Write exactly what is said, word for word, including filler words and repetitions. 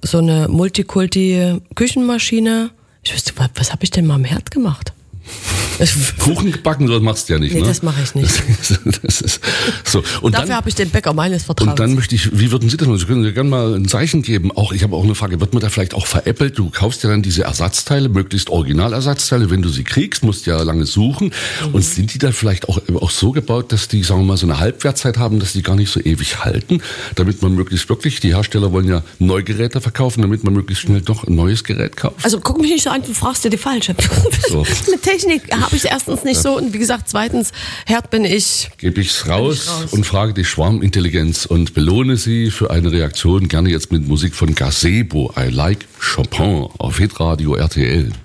so eine Multikulti-Küchenmaschine. Ich wüsste, was, was habe ich denn mal am Herd gemacht? Kuchen gebacken, das machst du ja nicht, nee, ne? das mache ich nicht. Das, das ist so. Und Dafür habe ich den Bäcker meines Und Vertrauens. dann möchte ich, wie würden Sie das machen? Sie können ja gerne mal ein Zeichen geben. Auch, ich habe auch eine Frage, wird man da vielleicht auch veräppelt? Du kaufst ja dann diese Ersatzteile, möglichst Originalersatzteile. Wenn du sie kriegst, musst du ja lange suchen. Mhm. Und sind die da vielleicht auch, auch so gebaut, dass die, sagen wir mal, so eine Halbwertzeit haben, dass die gar nicht so ewig halten? Damit man möglichst wirklich, die Hersteller wollen ja Neugeräte verkaufen, damit man möglichst schnell doch ein neues Gerät kauft. Also guck mich nicht so an, du fragst dir die falsche. So. Mit Technik habe ich erstens nicht so und wie gesagt, zweitens, Herd bin ich. Gebe ich's raus, ich raus und frage die Schwarmintelligenz und belohne sie für eine Reaktion, gerne jetzt mit Musik von Gazebo. I like Chopin auf Hitradio R T L.